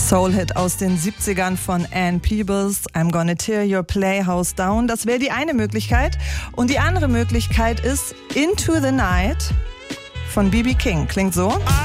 Soul-Hit aus den 70ern von Ann Peebles, I'm Gonna Tear Your Playhouse Down. Das wäre die eine Möglichkeit. Und die andere Möglichkeit ist Into the Night von B.B. King. Klingt so.